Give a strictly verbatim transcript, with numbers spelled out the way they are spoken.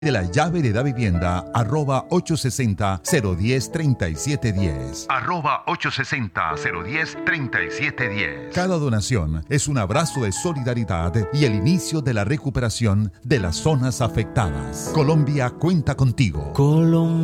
de la llave de la vivienda arroba ochocientos sesenta, cero diez, treinta y siete diez. Arroba ochocientos sesenta, cero diez, treinta y siete diez. Cada donación es un abrazo de solidaridad y el inicio de la recuperación de las zonas afectadas. Colombia cuenta contigo. Colombia.